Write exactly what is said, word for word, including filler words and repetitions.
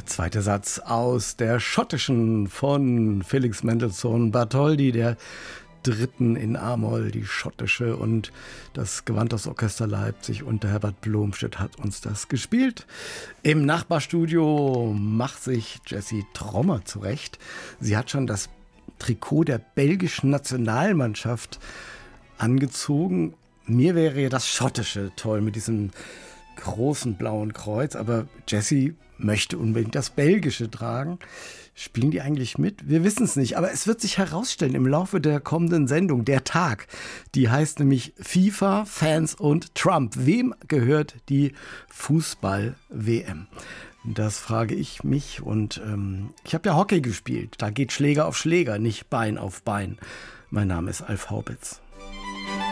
Zweiter Satz aus der schottischen von Felix Mendelssohn Bartholdy, der dritten in A-Moll, die schottische, und das Gewandhausorchester Leipzig unter Herbert Blomstedt hat uns das gespielt. Im Nachbarstudio macht sich Jessie Trommer zurecht. Sie hat schon das Trikot der belgischen Nationalmannschaft angezogen. Mir wäre ja das schottische toll mit diesem großen blauen Kreuz, aber Jessie möchte unbedingt das belgische tragen. Spielen die eigentlich mit? Wir wissen es nicht, aber es wird sich herausstellen im Laufe der kommenden Sendung, der Tag. Die heißt nämlich FIFA, Fans und Trump. Wem gehört die Fußball-W M? Das frage ich mich, und ähm, ich habe ja Hockey gespielt. Da geht Schläger auf Schläger, nicht Bein auf Bein. Mein Name ist Alf Haubitz.